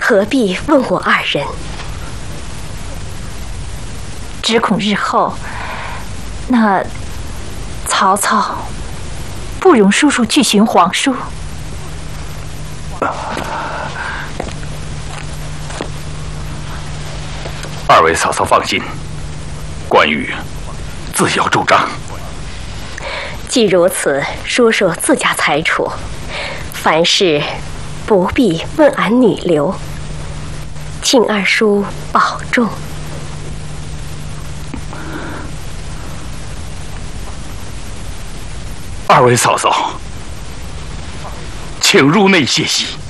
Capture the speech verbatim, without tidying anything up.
何必问我二人？ 只恐日后那曹操不容叔叔去寻皇叔。 二位嫂嫂放心，关羽自有主张。 既如此，叔叔自家裁处，凡事不必问俺女流，请二叔保重。 二位嫂嫂，请入内歇息。